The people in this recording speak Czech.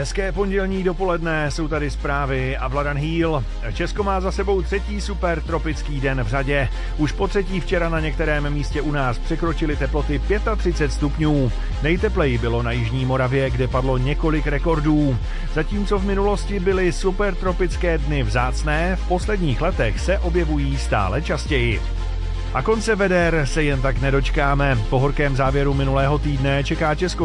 Hezké pondělní dopoledne, jsou tady zprávy a Vladan Hýl. Česko má za sebou třetí super tropický den v řadě. Už po třetí včera na některém místě u nás překročily teploty 35 stupňů. Nejtepleji bylo na jižní Moravě, kde padlo několik rekordů. Zatímco v minulosti byly super tropické dny vzácné, v posledních letech se objevují stále častěji. A konce veder se jen tak nedočkáme. Po horkém závěru minulého týdne čeká Česko